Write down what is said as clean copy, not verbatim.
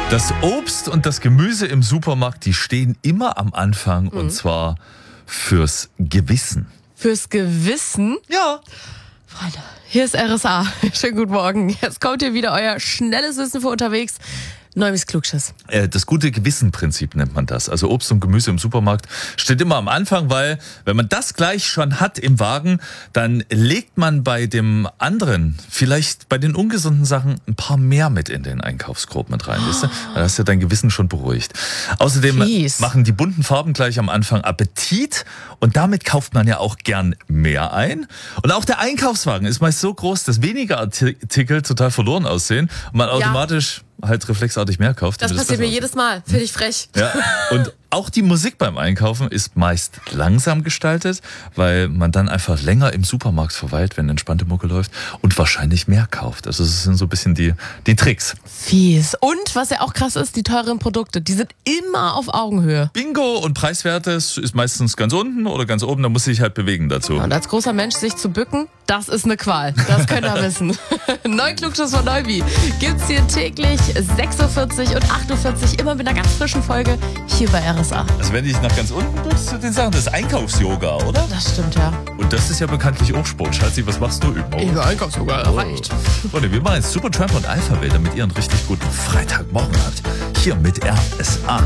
Das Obst und das Gemüse im Supermarkt, die stehen immer am Anfang und zwar fürs Gewissen. Fürs Gewissen? Ja. Freunde, hier ist RSA. Schönen guten Morgen. Jetzt kommt hier wieder euer schnelles Wissen für unterwegs. Neues Klugschiss. Das gute Gewissenprinzip nennt man das. Also Obst und Gemüse im Supermarkt steht immer am Anfang, weil wenn man das gleich schon hat im Wagen, dann legt man bei dem anderen, vielleicht bei den ungesunden Sachen, ein paar mehr mit in den Einkaufskorb mit rein. Weißt du? Da hast du dein Gewissen schon beruhigt. Außerdem machen die bunten Farben gleich am Anfang Appetit und damit kauft man ja auch gern mehr ein. Und auch der Einkaufswagen ist meist so groß, dass weniger Artikel total verloren aussehen und man automatisch halt reflexartig mehr kauft. Das passiert mir jedes Mal. Finde ich frech. Ja, und auch die Musik beim Einkaufen ist meist langsam gestaltet, weil man dann einfach länger im Supermarkt verweilt, wenn entspannte Mucke läuft und wahrscheinlich mehr kauft. Also das sind so ein bisschen die Tricks. Fies. Und was ja auch krass ist, die teuren Produkte, die sind immer auf Augenhöhe. Bingo und Preiswertes ist meistens ganz unten oder ganz oben, da muss sich halt bewegen dazu. Und als großer Mensch sich zu bücken, das ist eine Qual. Das könnt ihr wissen. Neuklugschiss von Neubi gibt's hier täglich 6.40 und 8.40 Uhr, immer mit einer ganz frischen Folge hier bei RSA. Also wenn ich nach ganz unten würdest du den sagen, das ist Einkaufs-Yoga, oder? Das stimmt, ja. Und das ist ja bekanntlich auch Sport. Schatzi, was machst du überhaupt? Einkaufs-Yoga reicht. Freunde, wir machen jetzt Supertramp und Alphaville, damit ihr einen richtig guten Freitagmorgen habt. Hier mit RSA.